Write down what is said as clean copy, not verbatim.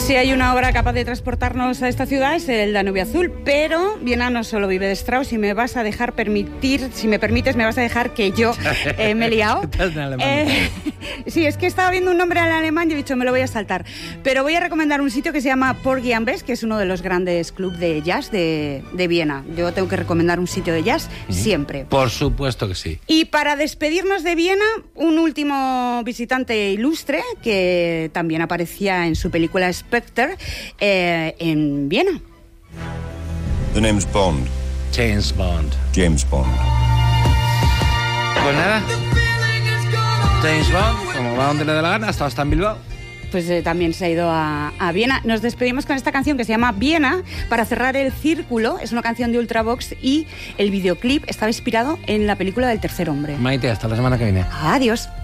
Si hay una obra capaz de transportarnos a esta ciudad es el Danubio Azul, pero Viena no solo vive de Strauss. Si me permites, me vas a dejar que yo me he liado. Sí, es que estaba viendo un nombre en alemán y he dicho, me lo voy a saltar. Pero voy a recomendar un sitio que se llama Porgy and Bess, que es uno de los grandes clubs de jazz de Viena. Yo tengo que recomendar un sitio de jazz siempre. Por supuesto que sí. Y para despedirnos de Viena, un último visitante ilustre que también aparecía en su película Spectre en Viena. The name's Bond. James Bond. James Bond. Pues nada, James Bond, como va donde le dé la gana, hasta en Bilbao. Pues también se ha ido a Viena. Nos despedimos con esta canción que se llama Viena, para cerrar el círculo. Es una canción de Ultravox y el videoclip estaba inspirado en la película del Tercer Hombre. Maite, hasta la semana que viene. Adiós.